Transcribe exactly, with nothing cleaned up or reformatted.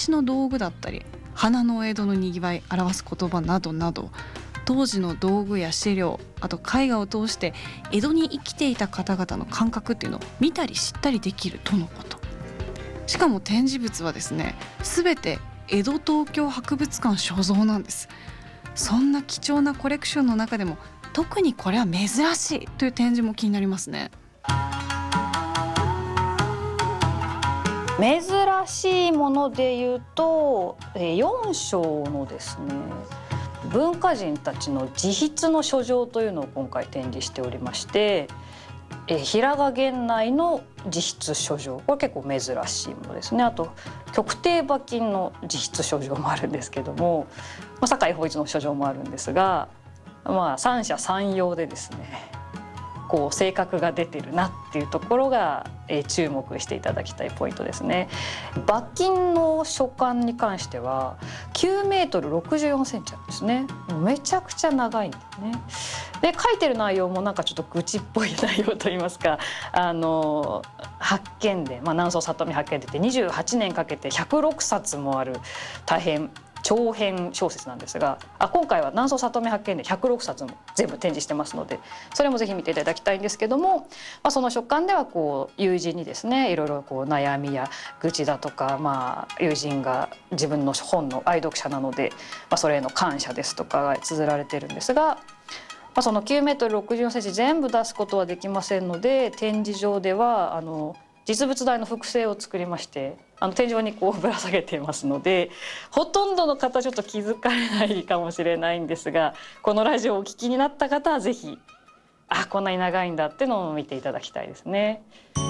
しの道具だったり花の江戸のにぎわい表す言葉などなど、当時の道具や資料、あと絵画を通して江戸に生きていた方々の感覚っていうのを見たり知ったりできるとのこと。しかも展示物はですね、全て江戸東京博物館所蔵なんです。そんな貴重なコレクションの中でも特にこれは珍しいという展示も気になりますね。 珍しいものでいうとよん章のですね、文化人たちの自筆の書状というのを今回展示しておりまして、え平賀源内の自筆書状、これ結構珍しいものですね。あと曲亭馬琴の自筆書状もあるんですけども、まあ、酒井法一の書状もあるんですが、まあ、三者三様でですね、こう性格が出てるなっていうところが、えー、注目していただきたいポイントですね。馬琴の書簡に関してはきゅうメートルろくじゅうよんセンチあるんですね。もうめちゃくちゃ長いんですね。で書いてる内容もなんかちょっと愚痴っぽい内容といいますか、あの発見伝、まあ、南宋里見発見伝ってにじゅうはちねんかけてひゃくろくさつもある大変長編小説なんですが、あ今回は南宋里見発見でひゃくろくさつも全部展示してますので、それもぜひ見ていただきたいんですけども、まあ、その書簡ではこう友人にですね、いろいろこう悩みや愚痴だとか、まあ、友人が自分の本の愛読者なので、まあ、それへの感謝ですとかが綴られてるんですが、まあ、そのきゅうメートルろくじゅうよんセンチ全部出すことはできませんので、展示場ではあの実物大の複製を作りまして、あの天井にこうぶら下げていますので、ほとんどの方ちょっと気づかれないかもしれないんですが、このラジオをお聞きになった方はぜひ、あこんなに長いんだってのを見ていただきたいですね。